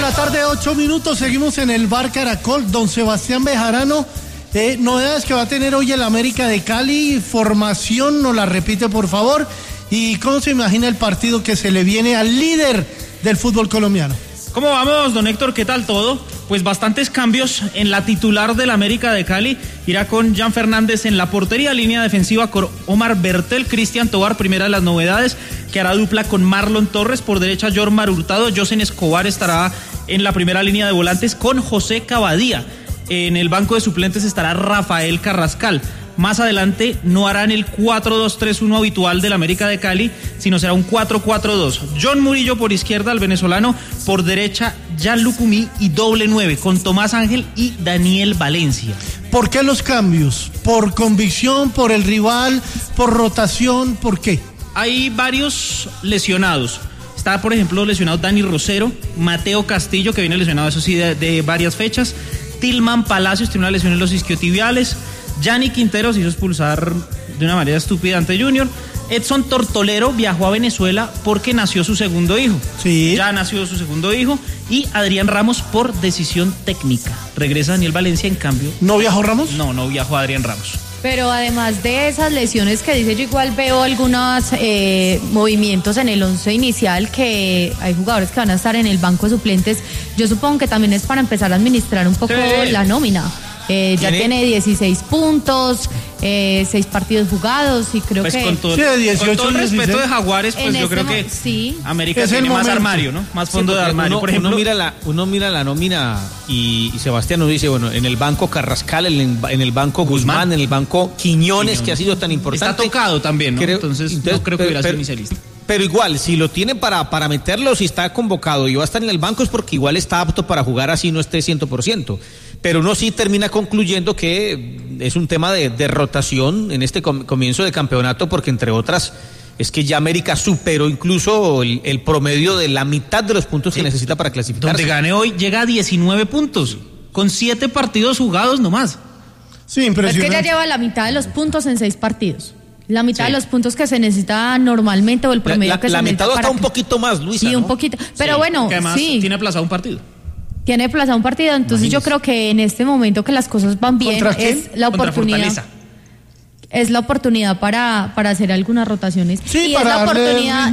la tarde, 8 minutos, seguimos en el Bar Caracol. Don Sebastián Bejarano, novedades que va a tener hoy el América de Cali, formación, nos la repite por favor, y cómo se imagina el partido que se le viene al líder del fútbol colombiano. ¿Cómo vamos, don Héctor? ¿Qué tal todo? Pues bastantes cambios en la titular del América de Cali. Irá con Jan Fernández en la portería, línea defensiva con Omar Bertel, Cristian Tobar, primera de las novedades, que hará dupla con Marlon Torres, por derecha Jormar Hurtado, Josen Escobar estará en la primera línea de volantes con José Cavadía. En el banco de suplentes estará Rafael Carrascal. Más adelante no harán el 4-2-3-1 habitual del América de Cali, sino será un 4-4-2. John Murillo por izquierda, el venezolano, por derecha Jan Lucumí y doble 9 con Tomás Ángel y Daniel Valencia. ¿Por qué los cambios? ¿Por convicción, por el rival, por rotación, por qué? Hay varios lesionados. Está, por ejemplo, lesionado Dani Rosero, Mateo Castillo, que viene lesionado, eso sí, de varias fechas. Tilman Palacios tiene una lesión en los isquiotibiales. Gianni Quintero se hizo expulsar de una manera estúpida ante Junior. Edson Tortolero viajó a Venezuela porque nació su segundo hijo. Sí. Ya nació su segundo hijo. Y Adrián Ramos por decisión técnica. Regresa Daniel Valencia, en cambio. ¿No viajó Ramos? No viajó Adrián Ramos. Pero además de esas lesiones que dice, yo igual veo algunos movimientos en el once inicial, que hay jugadores que van a estar en el banco de suplentes. Yo supongo que también es para empezar a administrar un poco la nómina. Ya tiene 16 puntos, 6 partidos jugados y creo pues que... Con todo, sí, 18, con todo el respeto 16. de Jaguares, pues yo creo que sí. América es tiene más momento. armario, ¿no? Más fondo de armario, por ejemplo. Uno mira la nómina y Sebastián nos dice, bueno, en el banco Carrascal, en el banco Guzmán, en el banco Quiñones, que ha sido tan importante. Está tocado también, ¿no? Entonces no creo que hubiera sido inicialista. Pero igual, si lo tiene para meterlo, si está convocado y va a estar en el banco, es porque igual está apto para jugar, así no esté 100%. Pero uno sí termina concluyendo que es un tema de rotación en este comienzo de campeonato, porque entre otras es que ya América superó incluso el promedio de la mitad de los puntos que necesita para clasificarse. Donde gane hoy llega a 19 puntos, con 7 partidos jugados nomás. Sí, impresionante. Es que ya lleva la mitad de los puntos en 6 partidos. La mitad de los puntos que se necesita normalmente, o el promedio que se necesita. La mitad hasta un poquito más, Luisa. Sí, ¿no? un poquito. Pero sí, bueno, que además sí. Tiene aplazado un partido. Tiene aplazado un partido, entonces yo creo que en este momento que las cosas van bien, es la oportunidad. Es la oportunidad para hacer algunas rotaciones. Sí, y para es la oportunidad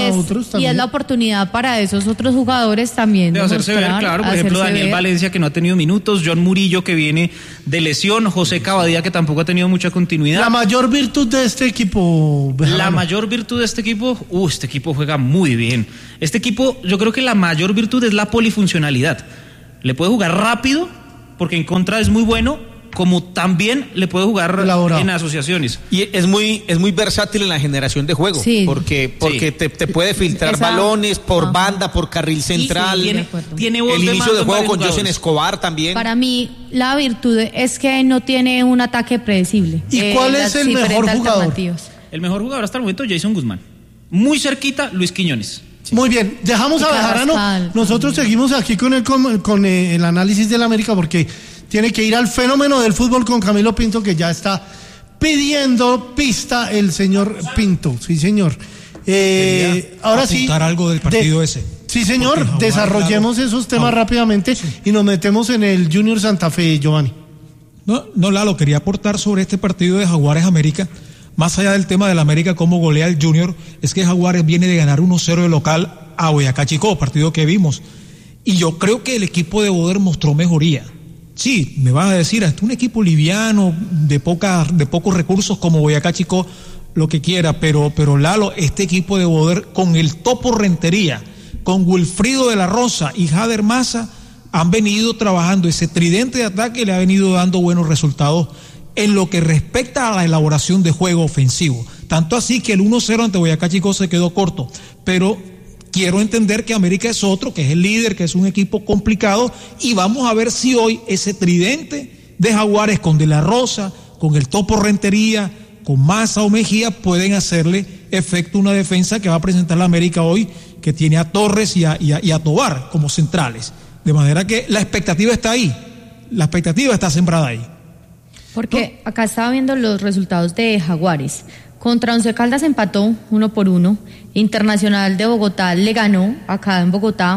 y es la oportunidad para esos otros jugadores también de hacerse ver, claro, por ejemplo Daniel Valencia, que no ha tenido minutos, John Murillo, que viene de lesión, José Cavadía, que tampoco ha tenido mucha continuidad. La mayor virtud de este equipo, Bejarano. La mayor virtud de este equipo juega muy bien. Este equipo, yo creo que la mayor virtud es la polifuncionalidad. Le puede jugar rápido, porque en contra es muy bueno, como también le puede jugar en asociaciones. Y es muy versátil en la generación de juego, sí. porque te puede filtrar balones por banda, por carril central. Tiene voz el de inicio mando de juego con jugadores. Josen Escobar también. Para mí, la virtud es que no tiene un ataque predecible. ¿Y cuál es el mejor jugador? El mejor jugador hasta el momento, Jason Guzmán. Muy cerquita, Luis Quiñones. Sí. Muy bien, dejamos a Bejarano. Nosotros seguimos aquí con el análisis del América, porque tiene que ir al fenómeno del fútbol con Camilo Pinto, que ya está pidiendo pista el señor Pinto. Sí, señor. Ahora sí. Algo del partido ese. Sí, señor. Desarrollemos esos temas rápidamente y nos metemos en el Junior Santa Fe, Giovanni. No, Lalo, quería aportar sobre este partido de Jaguares América. Más allá del tema del América, cómo golea el Junior, es que Jaguares viene de ganar 1-0 de local a Boyacá Chicó, partido que vimos. Y yo creo que el equipo de Boder mostró mejoría. Sí, me vas a decir, hasta un equipo liviano, de pocos recursos como Boyacá Chicó, lo que quiera, pero Lalo, este equipo de Boder con el Topo Rentería, con Wilfrido de la Rosa y Jader Maza, han venido trabajando ese tridente de ataque y le ha venido dando buenos resultados en lo que respecta a la elaboración de juego ofensivo. Tanto así que el 1-0 ante Boyacá Chicó se quedó corto, pero quiero entender que América es otro, que es el líder, que es un equipo complicado, y vamos a ver si hoy ese tridente de Jaguares con De la Rosa, con el Topo Rentería, con Maza o Mejía, pueden hacerle efecto una defensa que va a presentar la América hoy, que tiene a Torres y a Tobar como centrales. De manera que la expectativa está ahí, la expectativa está sembrada ahí. Porque acá estaba viendo los resultados de Jaguares. Contra Once Caldas empató 1-1. Internacional de Bogotá le ganó acá en Bogotá.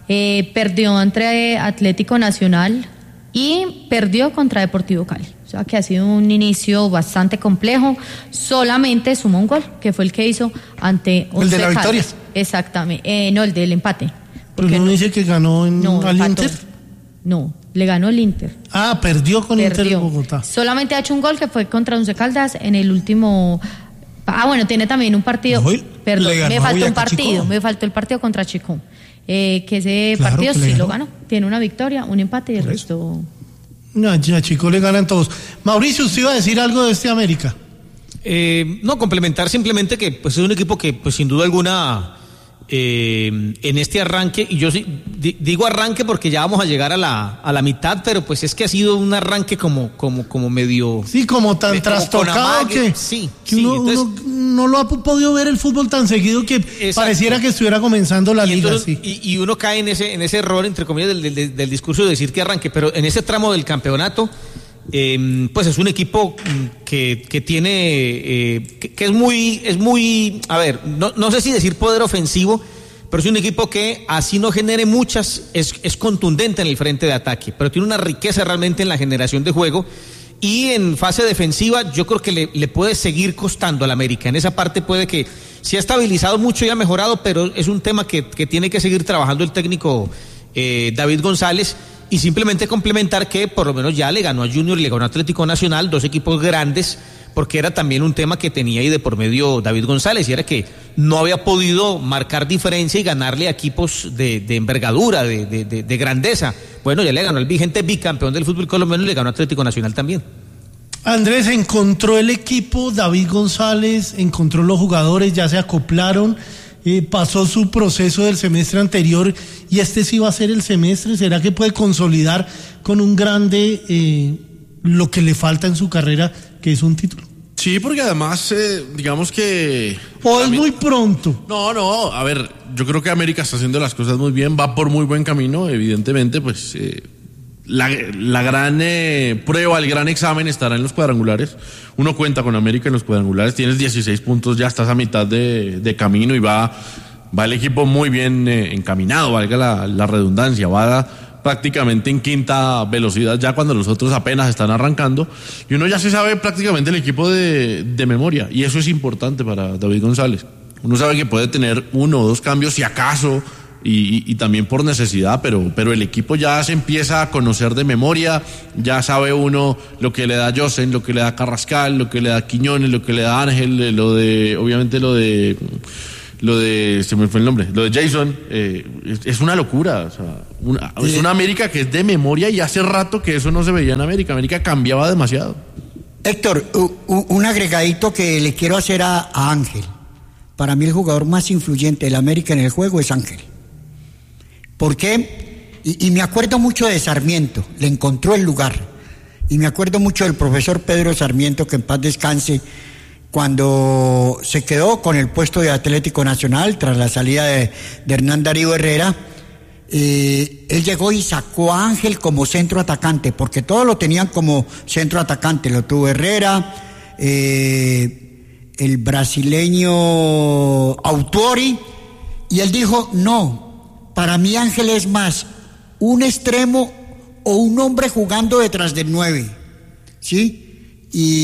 perdió entre Atlético Nacional y perdió contra Deportivo Cali. O sea que ha sido un inicio bastante complejo. Solamente sumó un gol, que fue el que hizo ante el de la victoria. Exactamente. No, el del empate. Porque no dice que ganó al Inter. No, le ganó el Inter. Perdió con Inter de Bogotá. Solamente ha hecho un gol que fue contra Once Caldas en el último. Bueno, tiene también un partido. Perdón, me faltó un partido. Me faltó el partido contra Chicó. Que ese partido sí lo ganó. Tiene una victoria, un empate y el resto. No, ya Chico le ganan todos. Mauricio, ¿usted iba a decir algo de este América? No, complementar simplemente que pues es un equipo que pues sin duda alguna en este arranque, y yo digo arranque porque ya vamos a llegar a la mitad, pero pues es que ha sido un arranque como medio... Sí, como tan trastocado que uno no lo ha podido ver el fútbol tan seguido que pareciera que estuviera comenzando la liga. Entonces, y uno cae en ese error, entre comillas, del discurso de decir que arranque, pero en ese tramo del campeonato... pues es un equipo que tiene que es muy a ver, no sé si decir poder ofensivo, pero es un equipo que así no genere muchas, es contundente en el frente de ataque, pero tiene una riqueza realmente en la generación de juego, y en fase defensiva yo creo que le puede seguir costando al América. En esa parte puede que se ha estabilizado mucho y ha mejorado, pero es un tema que tiene que seguir trabajando el técnico David González. Y simplemente complementar que por lo menos ya le ganó a Junior y le ganó a Atlético Nacional, dos equipos grandes, porque era también un tema que tenía ahí de por medio David González, y era que no había podido marcar diferencia y ganarle a equipos de envergadura, de grandeza. Bueno, ya le ganó al vigente bicampeón del fútbol colombiano y le ganó a Atlético Nacional también. Andrés, encontró el equipo David González, encontró los jugadores, ya se acoplaron. Pasó su proceso del semestre anterior y este sí va a ser el semestre. ¿Será que puede consolidar con un grande lo que le falta en su carrera, que es un título? Sí, porque además, digamos que... ¿O es muy pronto? No, a ver, yo creo que América está haciendo las cosas muy bien, va por muy buen camino, evidentemente, pues... La gran prueba, el gran examen estará en los cuadrangulares. Uno cuenta con América en los cuadrangulares, tienes 16 puntos, ya estás a mitad de camino y va el equipo muy bien encaminado, valga la redundancia, va prácticamente en quinta velocidad ya cuando los otros apenas están arrancando, y uno ya se sabe prácticamente el equipo de memoria, y eso es importante para David González. Uno sabe que puede tener uno o dos cambios si acaso, y también por necesidad, pero el equipo ya se empieza a conocer de memoria, ya sabe uno lo que le da Josen, lo que le da Carrascal, lo que le da Quiñones, lo que le da Ángel, obviamente lo de se me fue el nombre, lo de Jason, es una locura, o sea, es una América que es de memoria, y hace rato que eso no se veía en América. América cambiaba demasiado. Héctor, un agregadito que le quiero hacer a Ángel. Para mí el jugador más influyente del América en el juego es Ángel. ¿Por qué? Y me acuerdo mucho de Sarmiento, le encontró el lugar. Y me acuerdo mucho del profesor Pedro Sarmiento, que en paz descanse, cuando se quedó con el puesto de Atlético Nacional tras la salida de Hernán Darío Herrera. Él llegó y sacó a Ángel como centro atacante, porque todos lo tenían como centro atacante. Lo tuvo Herrera, el brasileño Autori, y él dijo, no, para mí Ángel es más un extremo o un hombre jugando detrás del 9, ¿sí?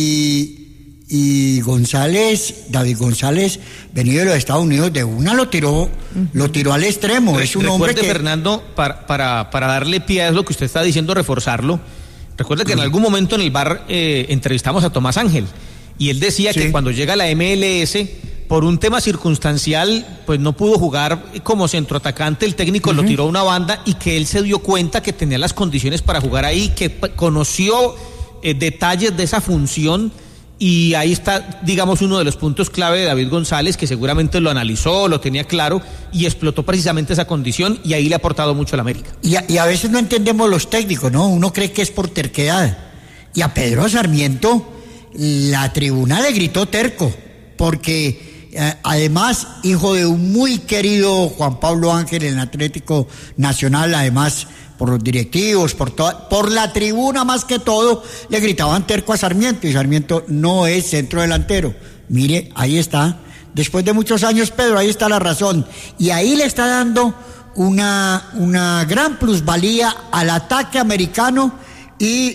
Y David González, venido de los Estados Unidos, de una lo tiró al extremo. Es un hombre que... Fernando, para darle pie a eso que usted está diciendo, reforzarlo, recuerda que en algún momento en el bar entrevistamos a Tomás Ángel, y él decía que cuando llega a la MLS, por un tema circunstancial, pues no pudo jugar como centroatacante, el técnico lo tiró a una banda, y que él se dio cuenta que tenía las condiciones para jugar ahí, que conoció detalles de esa función, y ahí está, digamos, uno de los puntos clave de David González, que seguramente lo analizó, lo tenía claro, y explotó precisamente esa condición, y ahí le ha aportado mucho al América. Y a veces no entendemos los técnicos, ¿no? Uno cree que es por terquedad, y a Pedro Sarmiento la tribuna le gritó terco, porque... además, hijo de un muy querido Juan Pablo Ángel en Atlético Nacional, además por los directivos, por la tribuna más que todo, le gritaban terco a Sarmiento, y Sarmiento no es centro delantero. Mire, ahí está, después de muchos años, Pedro, ahí está la razón, y ahí le está dando una gran plusvalía al ataque americano y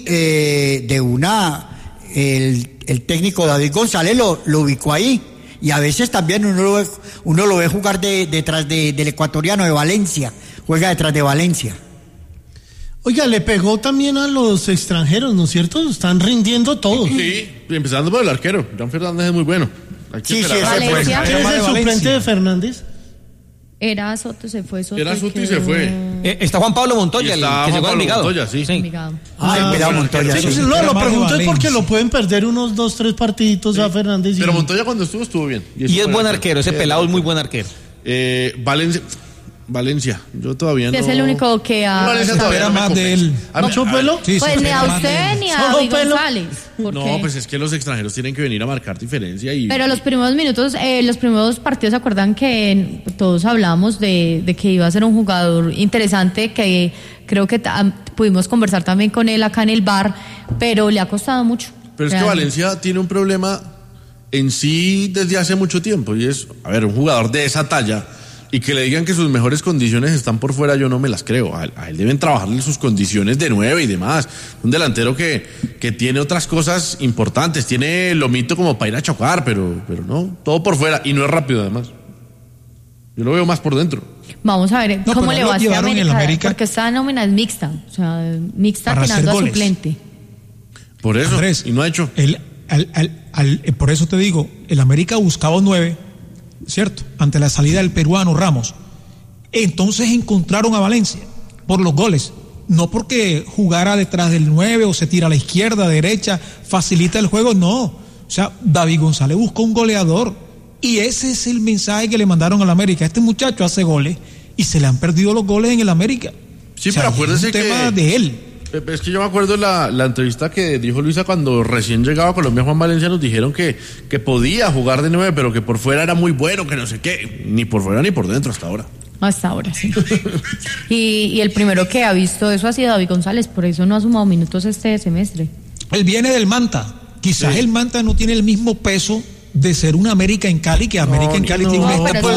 el técnico David González lo ubicó ahí. Y a veces también uno lo ve jugar detrás del ecuatoriano de Valencia, juega detrás de Valencia. Oiga, le pegó también a los extranjeros, ¿no es cierto? Están rindiendo todos. Sí, empezando por el arquero. Jan Fernández es muy bueno. Sí, ¿Quién es el suplente de Fernández? Era Soto, se fue Soto. Era Soto y se fue. Está Juan Pablo Montoya, el que llegó a Envigado. Montoya, sí. Montoya. Sí, no, lo pregunto es porque lo pueden perder unos 2-3 partiditos a Fernández. Pero Montoya cuando estuvo bien. Y es buen arquero, ese pelado es muy buen arquero. Valencia, yo todavía no. Es el único que Valencia todavía espera no me más de él. ¿Mucho pelo? Sí, pues ni a usted ni a David González. No, pues es que los extranjeros tienen que venir a marcar diferencia. Pero los primeros minutos, los primeros partidos, ¿se acuerdan que todos hablamos de que iba a ser un jugador interesante, que creo que pudimos conversar también con él acá en el bar, pero le ha costado mucho? Pero es que Valencia tiene un problema en sí desde hace mucho tiempo, y es, un jugador de esa talla y que le digan que sus mejores condiciones están por fuera, yo no me las creo. A él deben trabajarle sus condiciones de 9 y demás. Un delantero que tiene otras cosas importantes, tiene lomito como para ir a chocar, pero no, todo por fuera, y no es rápido además. Yo lo veo más por dentro. Vamos a ver cómo le va a América, porque esta nómina es mixta, o sea, mixta tirando a suplente. Por eso, Andrés, y no ha hecho. Por eso te digo, el América buscaba 9, ¿cierto? Ante la salida del peruano Ramos. Entonces encontraron a Valencia por los goles, no porque jugara detrás del 9 o se tira a la izquierda, derecha, facilita el juego, no. O sea, David González buscó un goleador y ese es el mensaje que le mandaron al América. Este muchacho hace goles y se le han perdido los goles en el América. Sí, pero acuérdese que... es un tema de él. Es que yo me acuerdo la entrevista que dijo Luisa cuando recién llegaba a Colombia. Juan Valencia nos dijeron que podía jugar de 9, pero que por fuera era muy bueno, que no sé qué, ni por fuera ni por dentro hasta ahora. Hasta ahora, sí. y el primero que ha visto eso ha sido David González, por eso no ha sumado minutos este semestre. Él viene del Manta. Quizás sí. El Manta no tiene el mismo peso de ser una América en Cali, que América en Cali tiene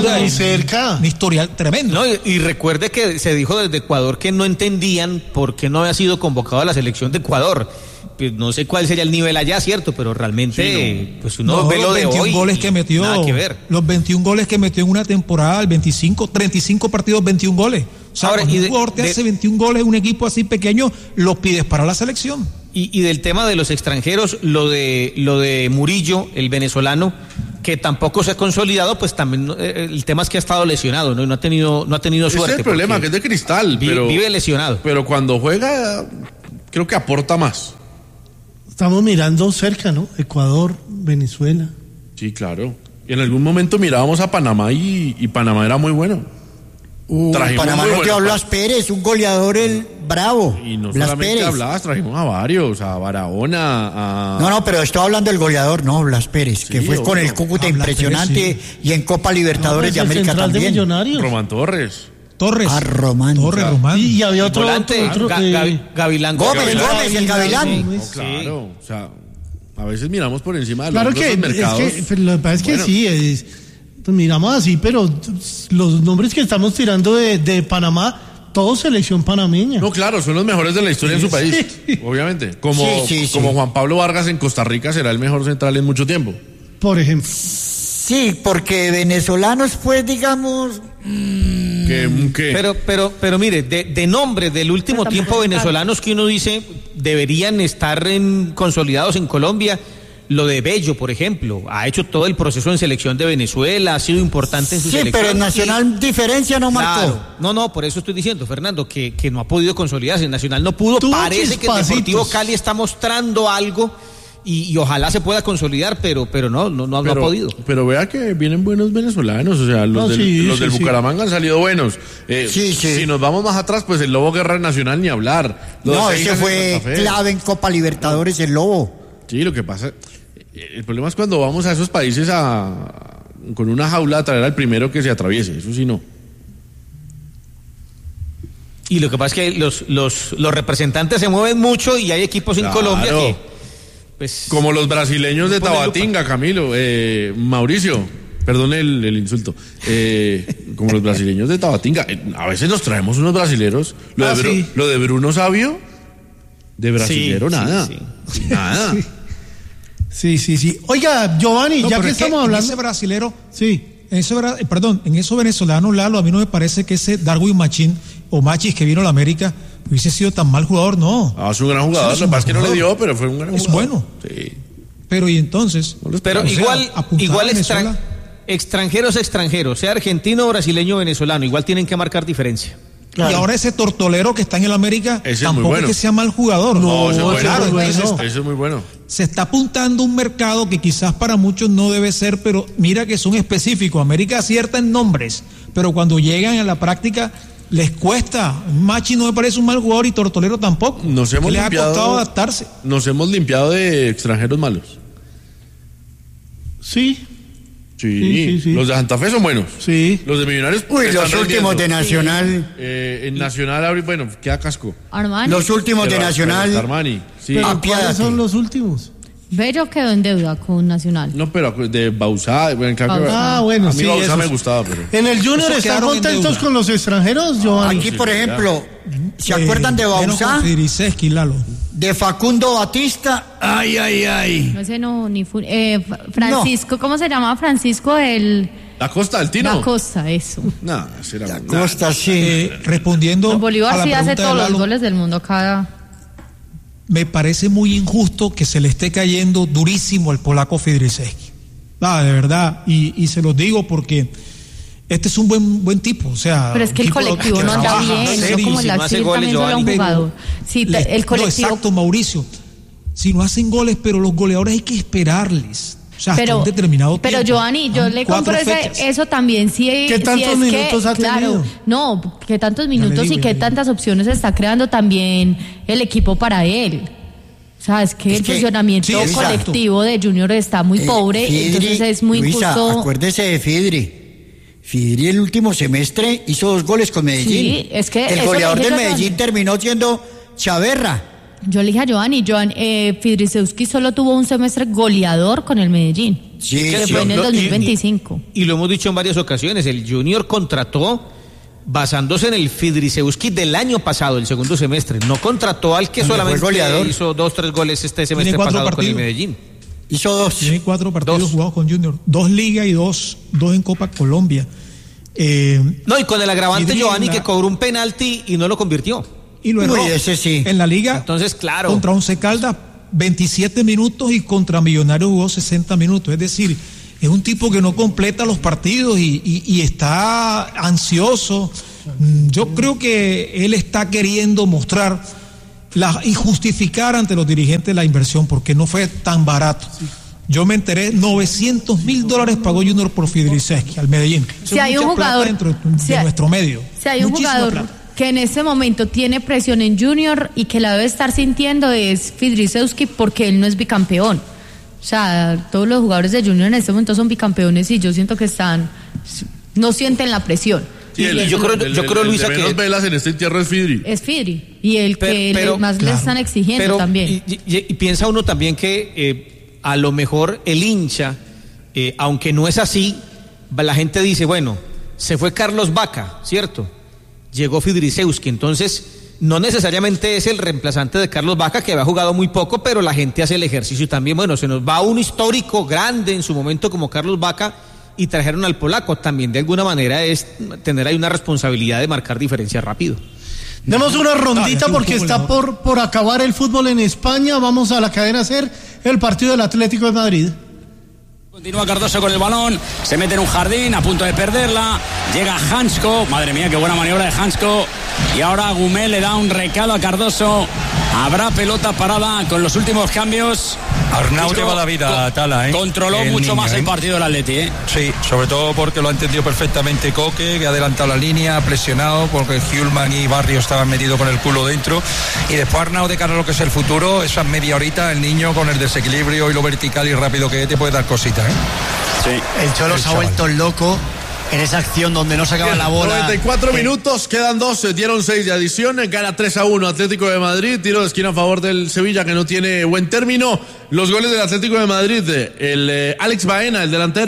un historial tremendo. No, y recuerde que se dijo desde Ecuador que no entendían por qué no había sido convocado a la selección de Ecuador. Pues no sé cuál sería el nivel allá, cierto, pero realmente pues uno ve lo de hoy. Goles que metió, nada que ver. Los 21 goles que metió en una temporada, 35 partidos, 21 goles. O sea, ahora, un jugador te hace 21 goles, un equipo así pequeño, lo pides para la selección. Y del tema de los extranjeros, lo de Murillo, el venezolano, que tampoco se ha consolidado, pues también el tema es que ha estado lesionado, ¿no? Y no ha tenido suerte. Es el problema, que es de cristal, pero vive lesionado. Pero cuando juega, creo que aporta más. Estamos mirando cerca, ¿no? Ecuador, Venezuela. Sí, claro. Y en algún momento mirábamos a Panamá y Panamá era muy bueno. Panamá no quedó Blas Pérez, un goleador bravo. Y no Blas solamente Pérez. a Blas, trajimos a varios, a Barahona, No, pero estoy hablando del goleador, no, Blas Pérez, que fue con el Cúcuta impresionante, Pérez, sí. Y en Copa Libertadores de América también. Román Torres. Román. Y había otro Gavilán Gómez, el Gavilán. Sí. No, claro, o sea, a veces miramos por encima de los mercados. Es que, lo que pasa es que sí, miramos así, pero los nombres que estamos tirando de Panamá, todo selección panameña. No, claro, son los mejores de la historia en su país, obviamente. Como Juan Pablo Vargas en Costa Rica será el mejor central en mucho tiempo. Por ejemplo. Sí, porque venezolanos, pues, digamos... ¿Qué? Pero mire, de nombre del último tiempo venezolanos que uno dice deberían estar consolidados en Colombia, lo de Bello, por ejemplo, ha hecho todo el proceso en selección de Venezuela, ha sido importante en su selección. Sí, pero en Nacional diferencia no marcó. Claro. No, por eso estoy diciendo, Fernando, que no ha podido consolidarse. En Nacional no pudo. Parece que el Deportivo Cali está mostrando algo y ojalá se pueda consolidar, pero no ha podido. Pero vea que vienen buenos venezolanos, o sea, los del Bucaramanga han salido buenos. Si nos vamos más atrás, pues el Lobo Guerra Nacional ni hablar. Ese fue clave en Copa Libertadores, el Lobo. Sí, lo que pasa... El problema es cuando vamos a esos países con una jaula a traer al primero que se atraviese, eso sí no. Y lo que pasa es que los representantes se mueven mucho y hay equipos en Colombia que... Pues, como los brasileños de Tabatinga, Camilo, Mauricio. perdón el insulto, como los brasileños de Tabatinga. A veces nos traemos unos brasileros. Lo de Bruno Sabio, de brasilero, nada. Sí. Nada. Sí. Oiga, Giovanni, ya que estamos hablando. Ese brasilero. Sí. En esos venezolanos, Lalo, a mí no me parece que ese Darwin Machis que vino a la América hubiese sido tan mal jugador, no. Es un gran jugador, lo que pasa es que no le dio, pero fue un gran jugador. Es bueno. Sí. Pero y entonces. Pero igual extranjeros, sea argentino, brasileño, venezolano, igual tienen que marcar diferencia. Claro. Y ahora ese tortolero que está en el América ese tampoco es que sea mal jugador. No, claro, eso es muy bueno. Se está apuntando un mercado que quizás para muchos no debe ser, pero mira que son específicos. América acierta en nombres, pero cuando llegan a la práctica les cuesta. Machi no me parece un mal jugador y Tortolero tampoco. Les ha costado adaptarse. Nos hemos limpiado de extranjeros malos. Sí. Sí. Los de Santa Fe son buenos. Sí. Los de Millonarios. Los últimos de Nacional. En Nacional, bueno, queda casco. Armani. Los últimos de Nacional. Armani. Sí. ¿Pero cuáles son los últimos? Bello quedó en deuda con Nacional. No, pero de Bauzá. Bueno, bueno, a mí Bauzá me gustaba, pero. En el Junior están contentos con los extranjeros, Giovanni. Aquí, por ejemplo, ¿se acuerdan de Bauzá? De Facundo Batista. Ay. No sé, Francisco, ¿cómo se llama Francisco? La Costa del Tino. La Costa, eso. No, será La Costa, sí. Respondiendo. Bolívar sí hace todos los goles del mundo cada. Me parece muy injusto que se le esté cayendo durísimo al polaco Fidriszewski. De verdad. Y se los digo porque este es un buen tipo. O sea, pero es que el colectivo no anda bien. No como el Axel también solo un jugador. Sí, el colectivo. No, exacto, Mauricio. Si no hacen goles, pero los goleadores hay que esperarles. O sea, hasta un determinado tiempo. Pero Giovanni, yo le compro eso también. ¿Qué tantos minutos ha tenido? No, qué tantos minutos y qué tantas opciones está creando también el equipo para él. O sea, es que el funcionamiento colectivo de Junior está muy pobre, entonces es muy injusto. Acuérdese de Fidri el último semestre hizo 2 goles con Medellín. Sí, es que el goleador del Medellín terminó siendo Chaverra. Yo le dije a Giovanni, Fidriszewski solo tuvo un semestre goleador con el Medellín. Sí, que fue en el 2025. Y lo hemos dicho en varias ocasiones, el Junior contrató basándose en el Fidriszewski del año pasado, el segundo semestre. No contrató al que solamente hizo 2-3 goles este semestre pasado con el Medellín. Hizo 2. Tiene 4 partidos jugados con Junior. 2 Liga y 2 en Copa Colombia. Y con el agravante Giovanni que cobró un penalti y no lo convirtió. Y lo erró. Ese sí. En la Liga, entonces, claro, contra Once Caldas 27 minutos y contra Millonarios jugó 60 minutos. Es decir, es un tipo que no completa los partidos y está ansioso. Yo creo que él está queriendo mostrar y justificar ante los dirigentes la inversión porque no fue tan barato. Yo me enteré, $900,000 pagó Junior por Fidriszewski al Medellín. Si hay un jugador dentro de nuestro medio. Si hay un jugador que en este momento tiene presión en Junior y que la debe estar sintiendo es Fidriszewski porque él no es bicampeón. O sea, todos los jugadores de Junior en este momento son bicampeones y yo siento que no sienten la presión. Sí, yo creo Luisa, que menos velas en este entierro es Fidri. Es Fidri y el que más le están exigiendo también. Y piensa uno también que a lo mejor el hincha, aunque no es así, la gente dice, bueno, se fue Carlos Vaca, ¿cierto? Llegó Fidriszewski, entonces no necesariamente es el reemplazante de Carlos Vaca, que había jugado muy poco, pero la gente hace el ejercicio también. Bueno, se nos va un histórico grande en su momento como Carlos Vaca y trajeron al polaco. También de alguna manera es tener ahí una responsabilidad de marcar diferencia rápido. Demos una rondita porque está por acabar el fútbol en España. Vamos a la cadena SER, el partido del Atlético de Madrid. Continúa Cardoso con el balón, se mete en un jardín, a punto de perderla, llega Hansko, madre mía, qué buena maniobra de Hansko, y ahora Gumel le da un recado a Cardoso, habrá pelota parada con los últimos cambios. Arnau lleva la vida a Tala, Controló mucho más el partido del Atleti, Sí, sobre todo porque lo ha entendido perfectamente Coque, que ha adelantado la línea, ha presionado, porque Hjulman y Barrio estaban metidos con el culo dentro, y después Arnau, de cara a lo que es el futuro, esa media horita, el niño con el desequilibrio y lo vertical y rápido que te puede dar cositas, Sí. El Cholo se ha vuelto loco en esa acción donde no sacaba la bola. 94 minutos, quedan 12, dieron 6 de adición, gana 3-1 Atlético de Madrid, tiro de esquina a favor del Sevilla que no tiene buen término. Los goles del Atlético de Madrid, el Alex Baena, el delantero,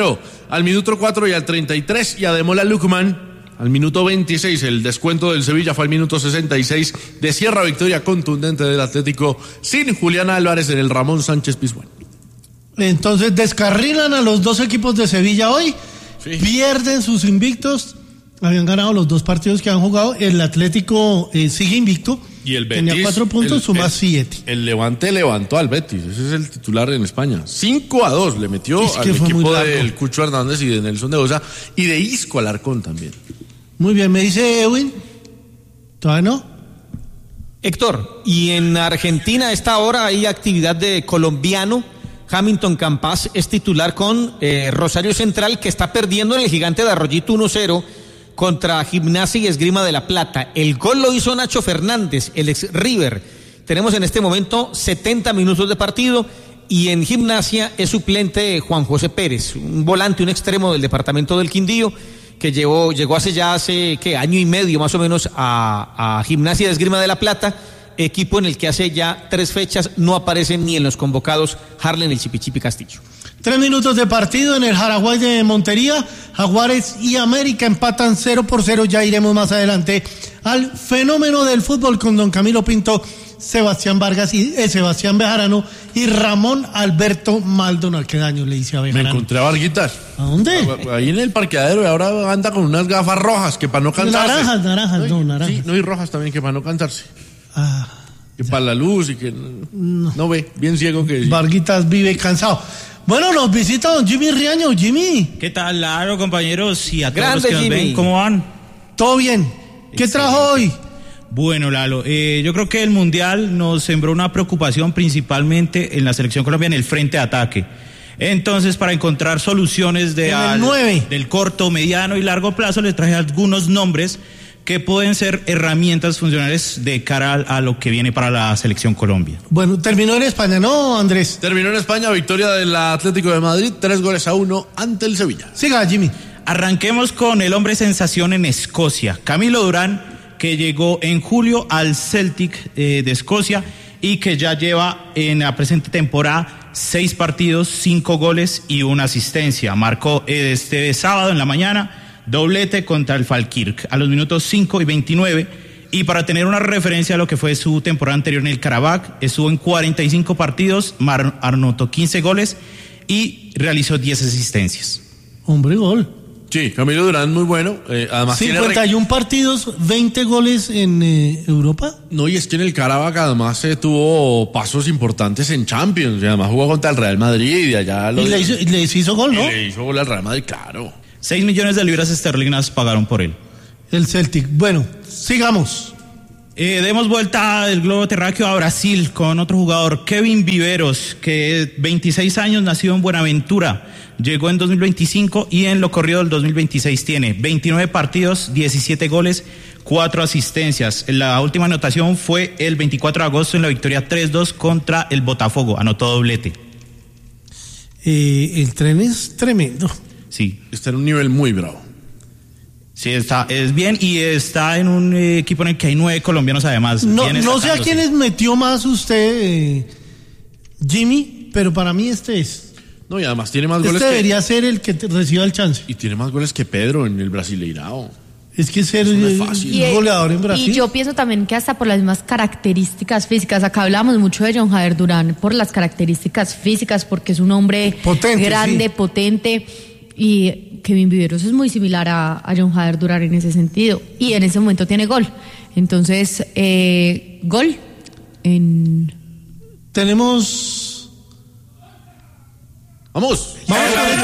al minuto 4 y al 33, y Ademola Lookman al minuto 26. El descuento del Sevilla fue al minuto 66. De Sierra, victoria contundente del Atlético sin Julián Álvarez en el Ramón Sánchez Pizjuán. Entonces descarrilan a los dos equipos de Sevilla hoy, sí. Pierden sus invictos, habían ganado los dos partidos que han jugado, el Atlético sigue invicto, y el Betis, tenía 4 puntos, suma 7. El Levante levantó al Betis, ese es el titular en España, 5-2 le metió al equipo del Cucho Hernández y de Nelson de Osa, y de Isco Alarcón también. Muy bien, me dice Edwin, ¿todavía no? Héctor, y en Argentina a esta hora hay actividad de colombiano. Hamilton Campas es titular con Rosario Central, que está perdiendo en el Gigante de Arroyito 1-0 contra Gimnasia y Esgrima de La Plata. El gol lo hizo Nacho Fernández, el ex River. Tenemos en este momento 70 minutos de partido, y en Gimnasia es suplente Juan José Pérez, un volante, un extremo del departamento del Quindío, que llegó hace año y medio más o menos a Gimnasia de Esgrima de La Plata, equipo en el que hace ya 3 fechas no aparecen ni en los convocados Harlen el Chipichipi Castillo. 3 minutos de partido en el Jaraguay de Montería. Jaguares y América empatan 0-0. Ya iremos más adelante al fenómeno del fútbol con don Camilo Pinto, Sebastián Vargas y Sebastián Bejarano y Ramón Alberto Maldonado. ¿Qué daño le hice a Bejarano? Me encontré a Varguitas. ¿A dónde? Ahí en el parqueadero, y ahora anda con unas gafas rojas que para no cansarse. Naranjas. Sí, no, y rojas también que para no cansarse. Que para la luz y que no ve, bien ciego que... Varguitas vive cansado. Bueno, nos visita don Jimmy Riaño. Jimmy. ¿Qué tal, Laro, compañeros? Y a todos Grande, los que nos Jimmy. ven, ¿cómo van? Todo bien. ¿Qué trajo hoy? Bueno, Lalo, yo creo que el Mundial nos sembró una preocupación principalmente en la selección colombiana, en el frente de ataque. Entonces, para encontrar soluciones del corto, mediano y largo plazo, les traje algunos nombres que pueden ser herramientas funcionales de cara a lo que viene para la selección Colombia. Bueno, terminó en España, ¿no, Andrés? Terminó en España, victoria del Atlético de Madrid, 3-1 ante el Sevilla. Siga, Jimmy. Arranquemos con el hombre sensación en Escocia, Camilo Durán, que llegó en julio al Celtic de Escocia y que ya lleva en la presente temporada 6 partidos, 5 goles y 1 asistencia. Marcó este sábado en la mañana doblete contra el Falkirk a los minutos 5 y 29, y para tener una referencia a lo que fue su temporada anterior en el Karabakh, estuvo en 45 partidos, anotó 15 goles y realizó 10 asistencias. Hombre, gol. Sí, Camilo Durán muy bueno, además 51 partidos, 20 goles en Europa. No, y es que en el Karabakh además tuvo pasos importantes en Champions, y además jugó contra el Real Madrid y allá les hizo gol, ¿no? Le hizo gol al Real Madrid, claro. 6 millones de libras esterlinas pagaron por él. El Celtic. Bueno, sigamos. Demos vuelta del globo terráqueo a Brasil con otro jugador, Kevin Viveros, que 26 años, nacido en Buenaventura, llegó en 2025 y en lo corrido del 2026 tiene 29 partidos, 17 goles, 4 asistencias. La última anotación fue el 24 de agosto en la victoria 3-2 contra el Botafogo, anotó doblete. El tren es tremendo. Sí. Está en un nivel muy bravo. Sí, es bien, y está en un equipo en el que hay 9 colombianos además. No sé a quiénes metió más usted, Jimmy, pero para mí este es. No, y además tiene más goles. Debería ser el que reciba el chance. Y tiene más goles que Pedro en el Brasileirao. Es que ser goleador en Brasil. Y yo pienso también que hasta por las mismas características físicas, acá hablamos mucho de John Jader Durán, por las características físicas, porque es un hombre potente, grande, sí, potente, y Kevin Viveros es muy similar a John Jader Durán en ese sentido, y en ese momento tiene gol. Entonces, gol en... Tenemos... Vamos.